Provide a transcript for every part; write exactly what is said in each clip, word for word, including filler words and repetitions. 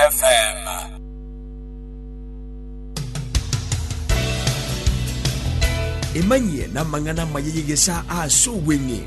F M. Emanye na mangana mayegesa aso wenye.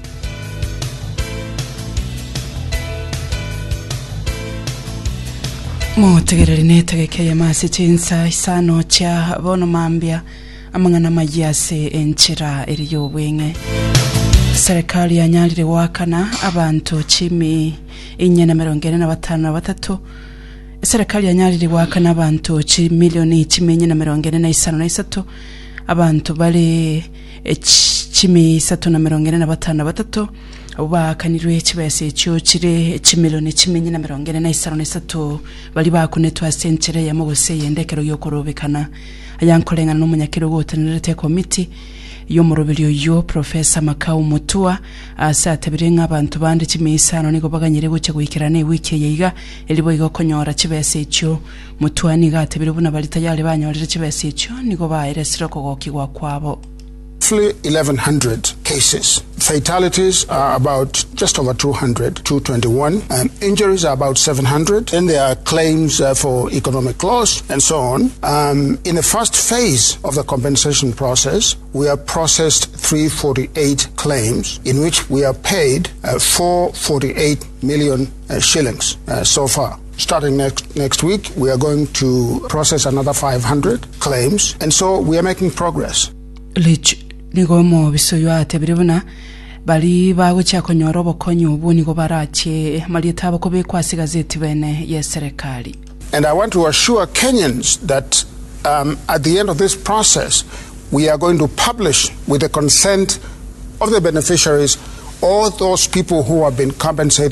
Motegereri netegekeye masi chinsa isano cha bono mambia amangana mayase enchira eriyo wenge. Serikali ya Nyalire wakana abantu chimi inye na mirongo ine na batanu na batatu. Serikali ya Nyalire wakana abantu chi milioni chimi inye na mirongo ine na isano na isatu. Abantu bali chimi isatu na mirongo ine na batanu na batatu. Bakanirwe kibese cyo kire chimiloni chimenye na mirongo ine na isano na isatu bali bakunetwa sentere ya mugose yendekero yo korobekana ayankolengana n'umunyakiro gotenerete komiti yo murobelyo yo Professor Makau Mutua asatabire nk'abantu bandi kimisano niko baganyire guke guhikirane wiki yiga elibo igokonyora kibese cyo Mutua ni gatabire buna bali tayale banyorire kibese cyo niko baeresira kogokigwa kwabo. eleven hundred cases. Fatalities are about just over two hundred, two twenty-one. Um, injuries are about seven hundred. Then there are claims uh, for economic loss and so on. Um, in the first phase of the compensation process, we have processed three hundred forty-eight claims in which we have paid uh, four hundred forty-eight million uh, shillings uh, so far. Starting next next week, we are going to process another five hundred claims, and so we are making progress. Nigomo bisoyo atebiribuna bali bago cyakonyoro bokonyo ubu nigo barache malita bako bekwasi gazeti bene ya serikali. And I want to assure Kenyans that um, at the end of this process we are going to publish with the consent of the beneficiaries all those people who have been compensated